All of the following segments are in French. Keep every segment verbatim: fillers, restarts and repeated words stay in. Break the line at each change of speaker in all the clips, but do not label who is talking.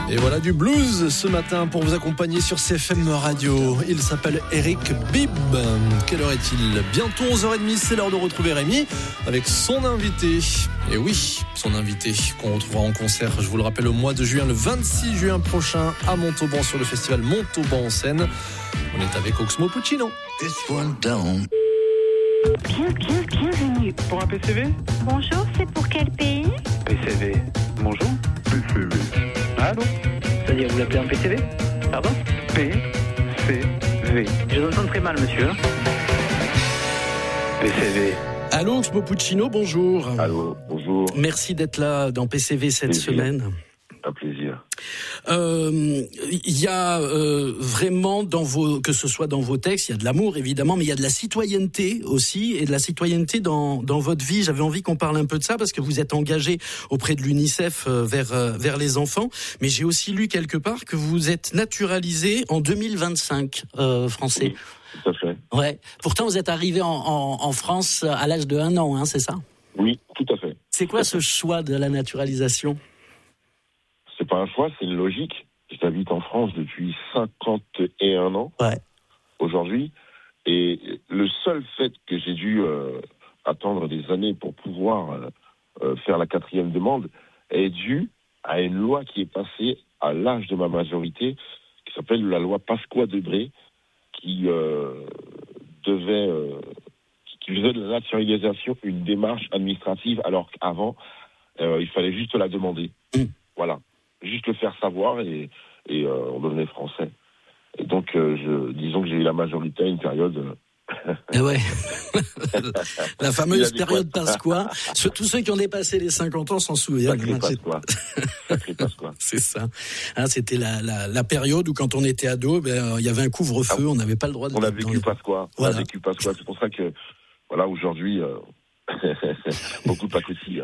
Et voilà du blues ce matin pour vous accompagner sur C F M Radio. Il s'appelle Eric Bibb. Quelle heure est-il ? Bientôt onze heures trente, c'est l'heure de retrouver Rémi avec son invité. Et oui, son invité qu'on retrouvera en concert, je vous le rappelle, au mois de juin, le vingt-six juin prochain à Montauban sur le festival Montauban en scène. On est avec Oxmo Puccino.
This one down.
Bien, bien, bienvenue.
Pour un P C V ?
Bonjour, c'est pour quel pays ?
P C V. Bonjour. P C V. Allô ?
C'est-à-dire, vous l'appelez un P C V ? Pardon ?
P C V.
Je vous entends très mal, monsieur.
P C V.
Allô, Oxmo Puccino, bonjour.
Allô, bonjour.
Merci d'être là dans P C V cette
Plaisir.
semaine.
Un plaisir.
Il euh, y a euh, vraiment dans vos, que ce soit dans vos textes, il y a de l'amour évidemment, mais il y a de la citoyenneté aussi, et de la citoyenneté dans dans votre vie. J'avais envie qu'on parle un peu de ça parce que vous êtes engagé auprès de l'UNICEF euh, vers euh, vers les enfants, mais j'ai aussi lu quelque part que vous êtes naturalisé en deux mille vingt-cinq euh, français.
Oui, tout à fait.
Ouais. Pourtant vous êtes arrivé en, en, en France à l'âge de un an, hein, c'est ça ?
Oui, tout à fait.
C'est quoi ce choix de la naturalisation ?
C'est pas un choix, c'est une logique. J'habite en France depuis cinquante et un ans.
Ouais.
Aujourd'hui. Et le seul fait que j'ai dû euh, attendre des années pour pouvoir euh, euh, faire la quatrième demande est dû à une loi qui est passée à l'âge de ma majorité, qui s'appelle la loi Pasqua-Debré, qui euh, devait, euh, qui faisait de la naturalisation une démarche administrative, alors qu'avant, euh, il fallait juste la demander. Mmh. Voilà. Juste le faire savoir et, et euh, on devenait français. Et donc, euh, je, disons que j'ai eu la majorité à une période... Euh...
Et ouais. La fameuse période Pasqua. Tous ceux qui ont dépassé les cinquante ans s'en souviennent.
Sacré Pasqua. Sacré Pasqua.
C'est ça. Hein, c'était la, la, la période où quand on était ado, ben, il y avait un couvre-feu, ah, on n'avait pas le droit de...
On a vécu les... Pasqua.
Voilà.
On a vécu Pasqua. C'est pour ça que, voilà, aujourd'hui... Euh... beaucoup de pâtisseries.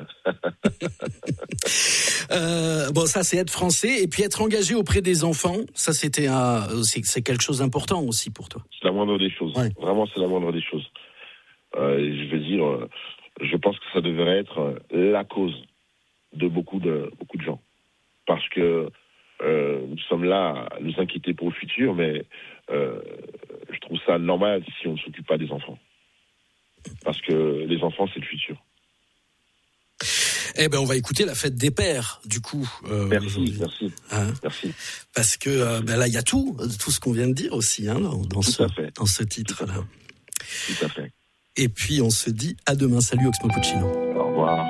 euh, bon, ça c'est être français et puis être engagé auprès des enfants. Ça c'était un, c'est, c'est quelque chose d'important aussi pour toi.
C'est la moindre des choses. Ouais. Vraiment, c'est la moindre des choses. Euh, je veux dire, euh, je pense que ça devrait être la cause de beaucoup de beaucoup de gens, parce que euh, nous sommes là à nous inquiéter pour le futur, mais euh, je trouve ça normal si on ne s'occupe pas des enfants. Parce que les enfants, c'est le futur.
Eh ben, on va écouter la fête des pères, du coup. Euh,
merci,
aujourd'hui.
merci,
hein
merci.
Parce que euh, ben là, il y a tout, tout ce qu'on vient de dire aussi, hein, dans, dans
tout
ce,
à fait.
dans ce titre-là.
Tout à fait.
Et puis, on se dit à demain. Salut, Oxmo Puccino.